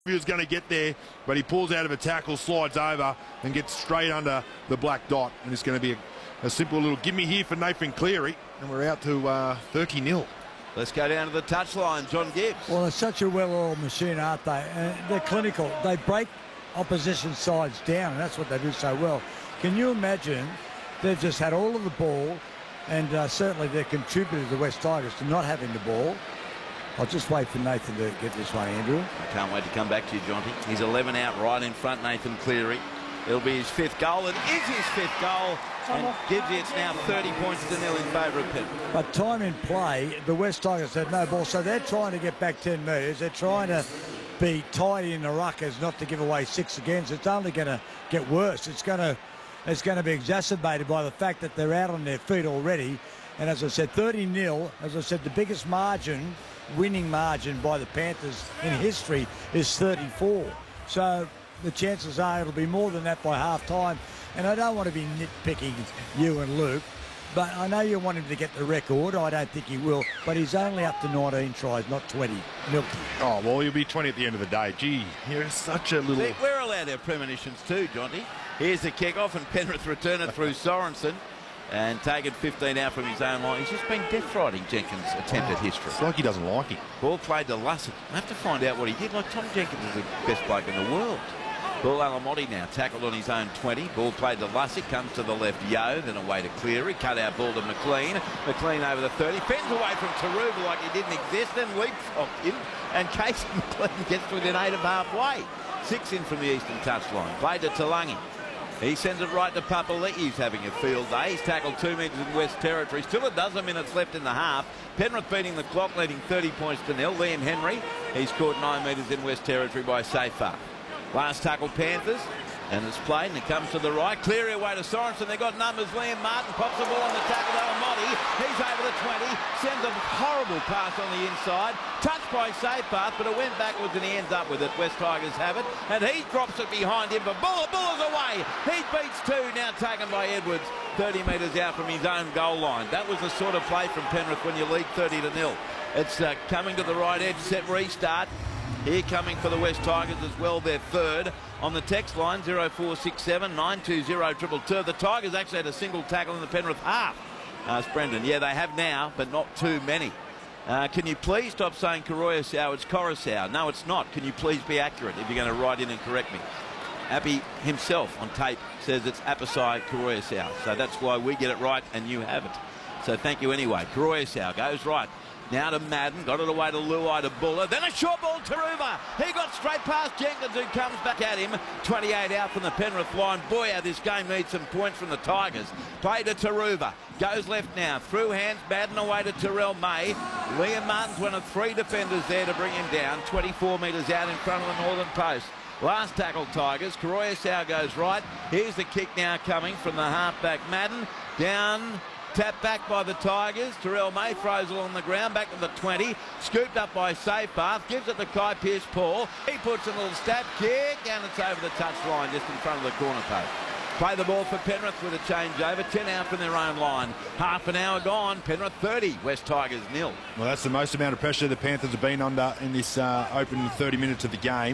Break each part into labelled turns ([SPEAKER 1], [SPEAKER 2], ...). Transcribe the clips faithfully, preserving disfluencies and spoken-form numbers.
[SPEAKER 1] He was going to get there, but he pulls out of a tackle, slides over, and gets straight under the black dot. And it's going to be a, a simple little gimme here for Nathan Cleary. And we're out to uh, thirty nil.
[SPEAKER 2] Let's go down to the touchline. John Gibbs.
[SPEAKER 3] Well, they're such a well-oiled machine, aren't they? Uh, they're clinical. They break opposition sides down, and that's what they do so well. Can you imagine they've just had all of the ball, and uh, certainly they're contributed to the West Tigers to not having the ball. I'll just wait for Nathan to get this one, Andrew.
[SPEAKER 2] I can't wait to come back to you, Jonty. He's eleven out right in front, Nathan Cleary. It'll be his fifth goal. It is his fifth goal. And gives you, it's now thirty points to nil in favour of Pitt.
[SPEAKER 3] But time in play, the West Tigers had no ball, so they're trying to get back ten metres. They're trying to be tight in the ruckers, not to give away six again. So it's only going to get worse. It's going to, it's going to be exacerbated by the fact that they're out on their feet already. And as I said, thirty nil, as I said, the biggest margin, winning margin by the Panthers in history is thirty-four. So the chances are it'll be more than that by half time. And I don't want to be nitpicking you and Luke, but I know you want him to get the record. I don't think he will, but he's only up to nineteen tries, not twenty. Milky.
[SPEAKER 1] Oh, well, he'll be twenty at the end of the day. Gee, you're such a little...
[SPEAKER 2] See, we're allowed our premonitions too, Jonty. Here's the kick-off, and Penrith return it through Sorensen. And taken fifteen out from his own line. He's just been death riding Jenkins' attempt at history.
[SPEAKER 1] It's like he doesn't like him.
[SPEAKER 2] Ball played to Lussick. I have to find out what he did. Like, Tom Jenkins is the best bloke in the world. Ball Alamotti now tackled on his own twenty. Ball played to Lussick, comes to the left, Yo, then away to Cleary. Cut out ball to McLean. McLean over the thirty. Fends away from Taruva like he didn't exist, then leapfrogged him. And Casey McLean gets to within eight of halfway. Six in from the eastern touchline. Played to Talangi. He sends it right to Papali'i. He's having a field day. He's tackled two metres in West Territory. Still a dozen minutes left in the half. Penrith beating the clock, leading thirty points to nil. Liam Henry, he's caught nine metres in West Territory by Safar. Last tackle Panthers, and it's played, and it comes to the right. Cleary away to Sorensen. They've got numbers. Liam Martin pops the ball on the tackle to Alamotti. He's over the twenty. Sends a horrible pass on the inside. Touched by Safepath, but it went backwards and he ends up with it. West Tigers have it, and he drops it behind him. But Buller, Buller's away. He beats two, now taken by Edwards. thirty metres out from his own goal line. That was the sort of play from Penrith when you lead thirty to nil. It's uh, coming to the right edge, set restart. Here coming for the West Tigers as well, their third. On the text line, zero four six seven, nine two zero, two two two. The Tigers actually had a single tackle in the Penrith half. Asked Brendan. Yeah, they have now, but not too many. Uh, can you please stop saying Coruscant? It's Coruscant. No, it's not. Can you please be accurate if you're going to write in and correct me? Appy himself on tape says it's Apisai Coruscant. So that's why we get it right and you haven't. So thank you anyway. Coruscant goes right. Now to Madden, got it away to Luai to Buller. Then a short ball to Taruva. He got straight past Jenkins, who comes back at him. twenty-eight out from the Penrith line. Boy, how this game needs some points from the Tigers. Play to Taruva. Goes left now. Through hands, Madden away to Terrell May. Liam Martin's one of three defenders there to bring him down. twenty-four metres out in front of the northern post. Last tackle Tigers. Coruscant goes right. Here's the kick now coming from the halfback Madden. Down. Tapped back by the Tigers. Terrell May throws along the ground, back to the twenty. Scooped up by Safepath. Gives it to Kai Pearce-Paul. He puts a little stab kick, and it's over the touchline just in front of the corner post. Play the ball for Penrith with a changeover. ten out from their own line. Half an hour gone. Penrith thirty. West Tigers nil.
[SPEAKER 1] Well, that's the most amount of pressure the Panthers have been under in this uh, opening thirty minutes of the game.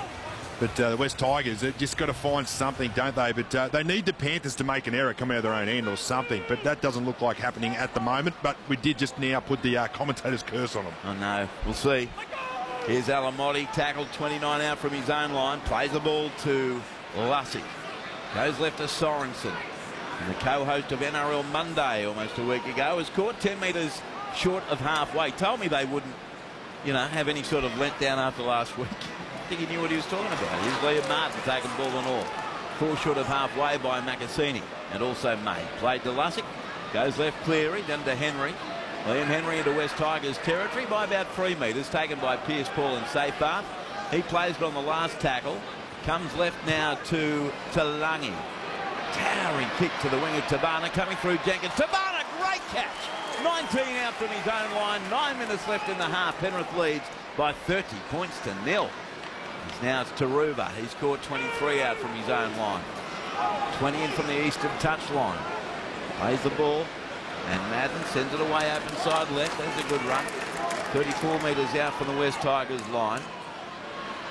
[SPEAKER 1] But uh, the West Tigers, they've just got to find something, don't they? But uh, they need the Panthers to make an error, come out of their own end or something. But that doesn't look like happening at the moment. But we did just now put the uh, commentator's curse on them.
[SPEAKER 2] I know. We'll see. Here's Alamotti, tackled twenty-nine out from his own line. Plays the ball to Lussick. Goes left to Sorensen. And the co-host of N R L Monday almost a week ago was caught ten metres short of halfway. Told me they wouldn't, you know, have any sort of letdown after last week. I think he knew what he was talking about. Here's Liam Martin taking ball and all. Four short of halfway by Macassini. And also May. Played to Lussick. Goes left Cleary. Then to Henry. Liam Henry into West Tigers territory by about three metres. Taken by Pearce-Paul and Safepath. He plays it on the last tackle. Comes left now to Talangi. Towering kick to the wing of Tabana. Coming through Jenkins. Tabana, great catch. nineteen out from his own line. Nine minutes left in the half. Penrith leads by thirty points to nil. Now it's Taruva. He's caught twenty-three out from his own line. twenty in from the eastern touchline. Plays the ball. And Madden sends it away open side left. That's a good run. thirty-four metres out from the West Tigers line.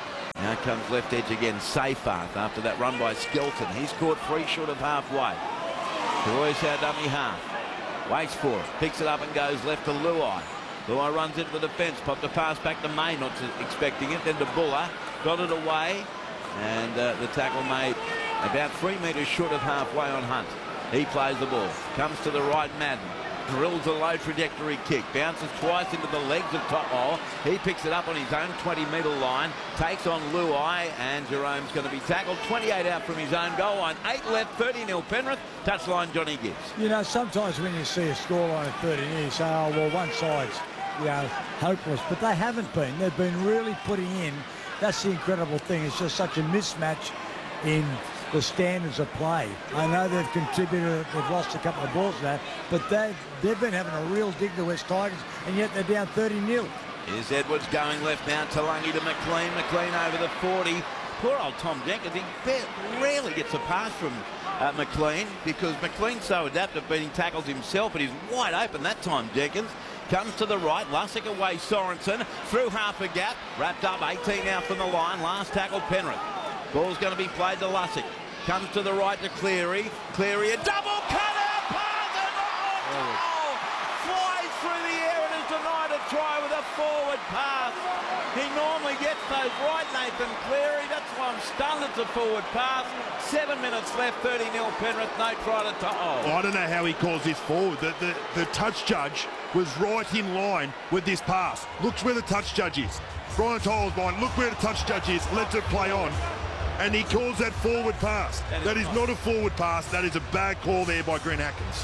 [SPEAKER 2] Now comes left edge again, Seyfarth after that run by Skelton. He's caught three short of halfway. Croatia dummy half. Waits for it. Picks it up and goes left to Luai. Luai runs into the defence. Popped a pass back to May, not expecting it. Then to Buller. Got it away. And uh, the tackle made about three metres short of halfway on Hunt. He plays the ball. Comes to the right, Madden. Drills a low trajectory kick. Bounces twice into the legs of To'o. He picks it up on his own twenty metre line. Takes on Luai. And Jerome's going to be tackled. twenty-eight out from his own goal line. eight left. thirty nil Penrith. Touchline Johnny Gibbs.
[SPEAKER 3] You know, sometimes when you see a scoreline of thirty nil, you say, oh, well, one side's, you know, hopeless. But they haven't been. They've been really putting in. That's the incredible thing. It's just such a mismatch in the standards of play. I know they've contributed, they've lost a couple of balls now, but they've, they've been having a real dig, the West Tigers, and yet they're down thirty nil.
[SPEAKER 2] Here's Edwards going left now. Talangi to McLean. McLean over the forty. Poor old Tom Jenkins. He rarely gets a pass from uh, McLean because McLean's so adept at beating tackles himself, but he's wide open that time, Jenkins. Comes to the right. Lussick away. Sorensen through half a gap. Wrapped up. eighteen now from the line. Last tackle Penrith. Ball's going to be played to Lussick. Comes to the right to Cleary. Cleary a double cutter pass and oh, oh, flies through the air and is denied a try with a forward pass. He normally gets those right, Nathan Cleary. That's why I'm stunned it's a forward pass. Seven minutes left, thirty nil Penrith. No try to To'o.
[SPEAKER 1] I don't know how he calls this forward. The, the, the touch judge was right in line with this pass. Looks where the touch judge is. Brian To'o's behind. Look where the touch judge is. Lets it play on. And he calls that forward pass. That is, that is not a forward pass. That is a bad call there by Grant Atkins.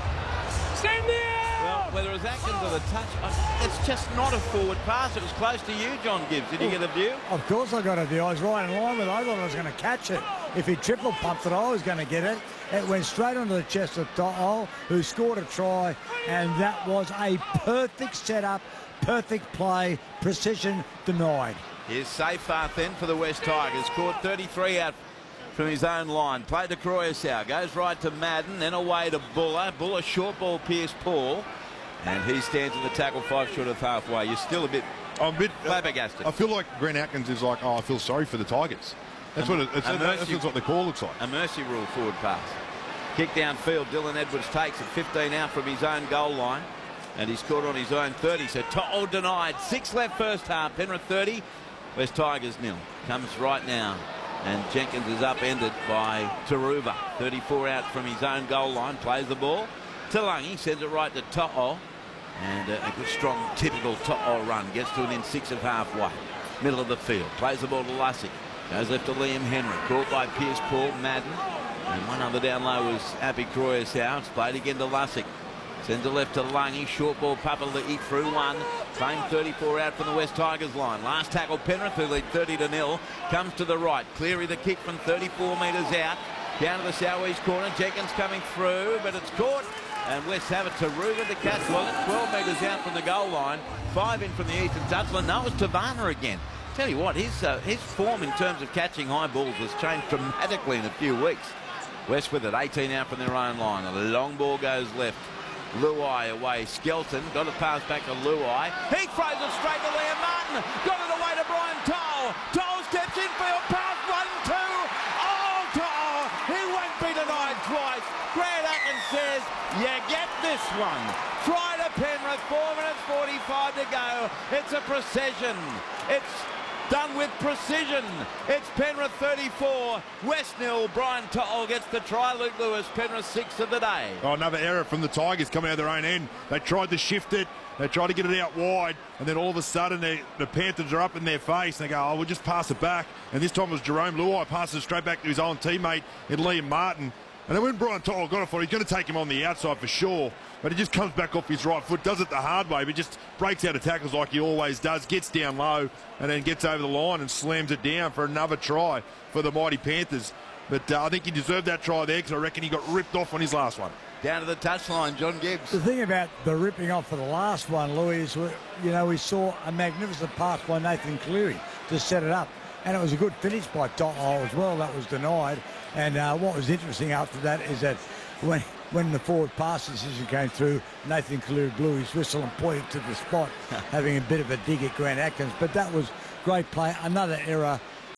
[SPEAKER 3] Stand there!
[SPEAKER 2] Well, whether it was Atkins or the touch, it's just not a forward pass. It was close to you, John Gibbs. Did you get a view?
[SPEAKER 3] Of course I got a view. I was right in line with it. I thought I was going to catch it. If he triple pumped it, I was going to get it. It went straight onto the chest of To'o, who scored a try, and that was a perfect setup, perfect play, precision denied.
[SPEAKER 2] Here's Seyfarth then for the West Tigers. Scored thirty-three out from his own line. Played to Croyasau. Goes right to Madden. Then away to Buller. Buller short ball Pierce Paul. And he stands in the tackle five short of halfway. You're still a bit,
[SPEAKER 1] I'm a bit
[SPEAKER 2] flabbergasted.
[SPEAKER 1] I feel like Grant Atkins is like, oh, I feel sorry for the Tigers. That's, a, what, it, it's,
[SPEAKER 2] a
[SPEAKER 1] that's
[SPEAKER 2] mercy,
[SPEAKER 1] what the call looks like.
[SPEAKER 2] A mercy rule forward pass. Kick downfield. Dylan Edwards takes it. fifteen out from his own goal line. And he scored on his own thirty. So To'o denied. Six left first half. Penrith thirty. West Tigers nil. Comes right now. And Jenkins is upended by Taruva. thirty-four out from his own goal line. Plays the ball. Talangi sends it right to To'o. And uh, a good, strong, typical To'o run. Gets to within six of halfway. Middle of the field. Plays the ball to Lussick. Goes left to Liam Henry. Caught by Pierce Paul. Madden. And one other down low was Api Croyasau. It's played again to Lussick. Sends it left to Lungy. Short ball, Papa to eat through one. Same thirty-four out from the West Tigers line. Last tackle, Penrith, who lead thirty to nil. Comes to the right. Cleary the kick from thirty-four metres out. Down to the southeast corner. Jenkins coming through, but it's caught. And West have it to Ruben to catch. Well, it's twelve metres out from the goal line. Five in from the eastern touchline. No, it's Tavana again. Tell you what, his, uh, his form in terms of catching high balls has changed dramatically in a few weeks. West with it, eighteen out from their own line. A long ball goes left. Luai away. Skelton got a pass back to Luai. He throws it straight to Liam Martin. Got it away to Brian To'o. To'o steps in field. Pass one, two. Oh, To'o. He won't be denied twice. Grant Atkins says, you get this one. Try to Penrith. Four minutes forty-five to go. It's a precision. It's done with precision. It's Penrith thirty-four, West nil. Brian To'o gets the try. Luke Lewis, Penrith six of the day.
[SPEAKER 1] Oh, another error from the Tigers coming out of their own end. They tried to shift it. They tried to get it out wide. And then all of a sudden, they, the Panthers are up in their face. And they go, oh, we'll just pass it back. And this time it was Jerome Luai passes straight back to his own teammate in Liam Martin. And then when Brian To'o got it for it, he's going to take him on the outside for sure. But he just comes back off his right foot, does it the hard way, but just breaks out of tackles like he always does, gets down low, and then gets over the line and slams it down for another try for the mighty Panthers. But uh, I think he deserved that try there because I reckon he got ripped off on his last one.
[SPEAKER 2] Down to the touchline, John Gibbs.
[SPEAKER 3] The thing about the ripping off for the last one, Louis, is, you know, we saw a magnificent pass by Nathan Cleary to set it up. And it was a good finish by To'o as well. That was denied. And uh, what was interesting after that is that when when the forward pass decision came through, Nathan Cleary blew his whistle and pointed to the spot, having a bit of a dig at Grant Atkins. But that was great play. Another error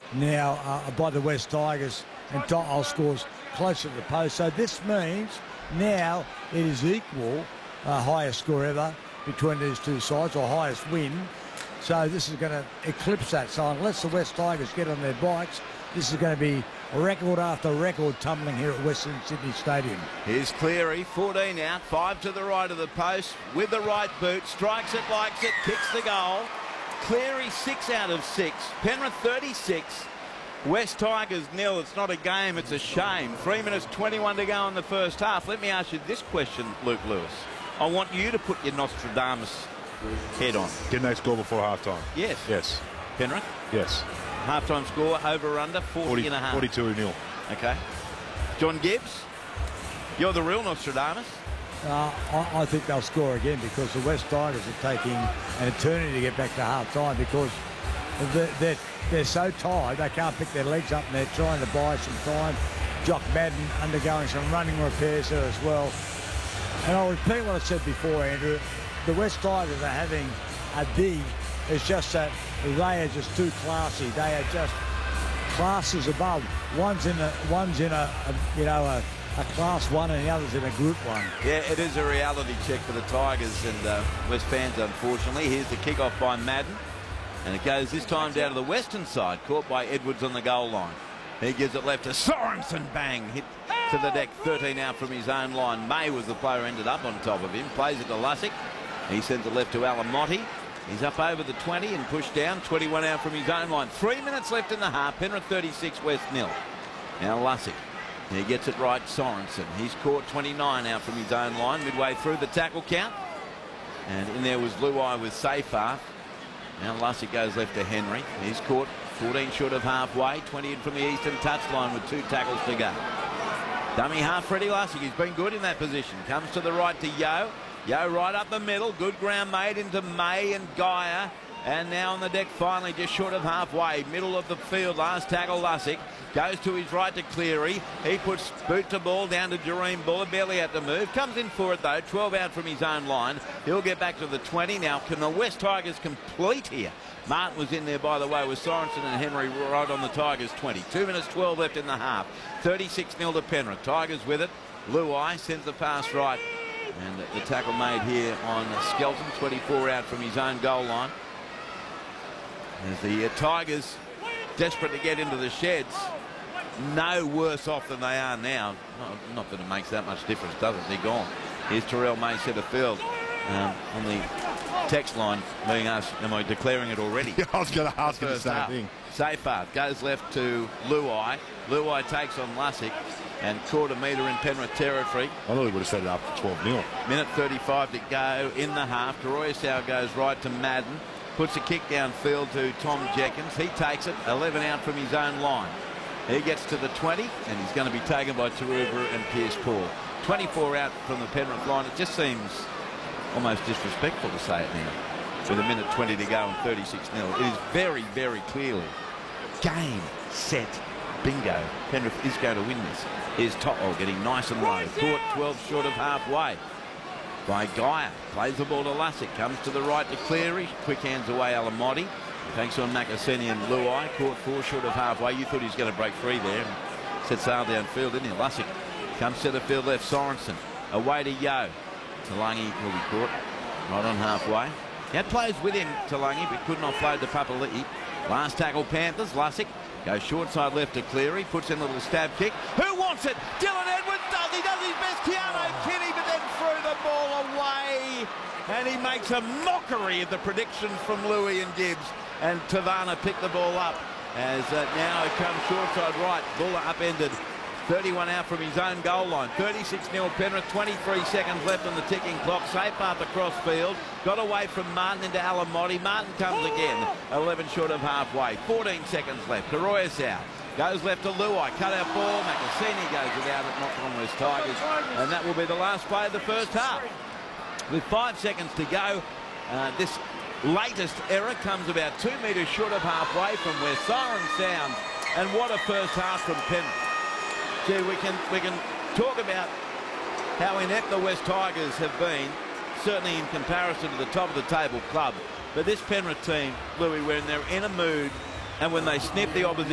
[SPEAKER 3] now uh, by the West Tigers, and To'o scores closer to the post. So this means now it is equal, uh, highest score ever between these two sides, or highest win. So this is going to eclipse that. So unless the West Tigers get on their bikes, this is going to be record after record tumbling here at Western Sydney Stadium.
[SPEAKER 2] Here's Cleary, fourteen out, five to the right of the post with the right boot, strikes it, likes it, kicks the goal. Cleary six out of six, Penrith thirty-six, West Tigers nil. It's not a game, it's a shame. Three minutes twenty-one to go in the first half. Let me ask you this question, Luke Lewis. I want you to put your Nostradamus head on.
[SPEAKER 1] Didn't they score before half-time?
[SPEAKER 2] Yes.
[SPEAKER 1] Yes.
[SPEAKER 2] Penrith?
[SPEAKER 1] Yes.
[SPEAKER 2] Half-time score, over under, forty, forty and a half.
[SPEAKER 1] forty-two nil.
[SPEAKER 2] Okay. John Gibbs, you're the real Nostradamus.
[SPEAKER 3] Uh, I, I think they'll score again, because the West Tigers are taking an eternity to get back to half-time, because they're, they're, they're so tired they can't pick their legs up, and they're trying to buy some time. Jock Madden undergoing some running repairs there as well. And I'll repeat what I said before, Andrew. The West Tigers are having a dig. It's just that they are just too classy. They are just classes above. One's in a, one's in a, a you know, a, a class one, and the other's in a group one.
[SPEAKER 2] Yeah, it is a reality check for the Tigers and uh, West fans, unfortunately. Here's the kickoff by Madden, and it goes this time down to the western side, caught by Edwards on the goal line. He gives it left to Sorensen, bang, hit to the deck, thirteen out from his own line. May was the player who ended up on top of him, plays it to Lussick. He sends it left to Alamotti. He's up over the twenty and pushed down, twenty-one out from his own line. Three minutes left in the half, Penrith thirty-six, West nil. Now Lussick, he gets it right, Sorensen. He's caught twenty-nine out from his own line, midway through the tackle count. And in there was Luai with Seyfarth. Now Lussick goes left to Henry. He's caught fourteen short of halfway, twenty in from the eastern touchline with two tackles to go. Dummy half, Freddie Lussick. He's been good in that position. Comes to the right to Yeo. Yeo right up the middle. Good ground made into May and Geyer. And now on the deck finally just short of halfway. Middle of the field. Last tackle Lussick. Goes to his right to Cleary. He puts boot to ball down to Jareem Buller. Barely had to move. Comes in for it though. twelve out from his own line. He'll get back to the twenty. Now can the West Tigers complete here? Martin was in there, by the way, with Sorensen and Henry right on the Tigers' twenty. Two minutes twelve left in the half. thirty-six nil to Penrith. Tigers with it. Luai sends the pass right. And the tackle made here on Skelton, twenty-four out from his own goal line. As the uh, Tigers, desperate to get into the sheds, no worse off than they are now. Not, not that it makes that much difference, does it? They're gone. Here's Terrell May centre field. Um, on the text line being asked, am I declaring it already?
[SPEAKER 1] Yeah, I was going to ask you the same
[SPEAKER 2] half.
[SPEAKER 1] thing.
[SPEAKER 2] Seyfarth goes left to Luai. Luai takes on Lussick and caught a metre in Penrith territory.
[SPEAKER 1] I thought he would have set it up for twelve nil.
[SPEAKER 2] Minute thirty-five to go in the half. Karoyasau goes right to Madden. Puts a kick downfield to Tom Jenkins. He takes it, eleven out from his own line. He gets to the twenty, and he's going to be taken by Taruva and Pierce Paul. twenty-four out from the Penrith line. It just seems almost disrespectful to say it now, with a minute twenty to go and thirty-six nil. It is very, very clearly game, set, bingo. Penrith is going to win this. Here's To'o getting nice and low. Caught twelve short of halfway by Geyer. Plays the ball to Lussick. Comes to the right to Cleary. Quick hands away Alamotti. Takes on Makaseni and Luai. Caught four short of halfway. You thought he was going to break free there. Set sail downfield, didn't he? Lussick comes to the field left. Sorensen away to Yeo. Talangi will be caught right on halfway. He had players with him, Talangi, but couldn't offload to Papali'i. Last tackle Panthers. Lussick goes short side left to Cleary. Puts in a little stab kick. Who wants it? Dylan Edwards does. He does his best. Keano Kenny, but then threw the ball away. And he makes a mockery of the predictions from Louis and Gibbs. And Tavana picked the ball up as uh, now it comes short side right. Buller upended. thirty-one out from his own goal line. thirty-six nil Penrith. twenty-three seconds left on the ticking clock. Seyfarth across field. Got away from Martin into Alamotti. Martin comes again. eleven short of halfway. fourteen seconds left. Karoyasau goes left to Luai. Cut out ball. Makaseni goes without it. Not from West Tigers. And that will be the last play of the first half. With five seconds to go, uh, this latest error comes about two metres short of halfway from where siren sounds. And what a first half from Penrith. Gee, we can we can talk about how inept the West Tigers have been, certainly in comparison to the top of the table club. But this Penrith team, Louis, when they're in a mood and when they snip the opposition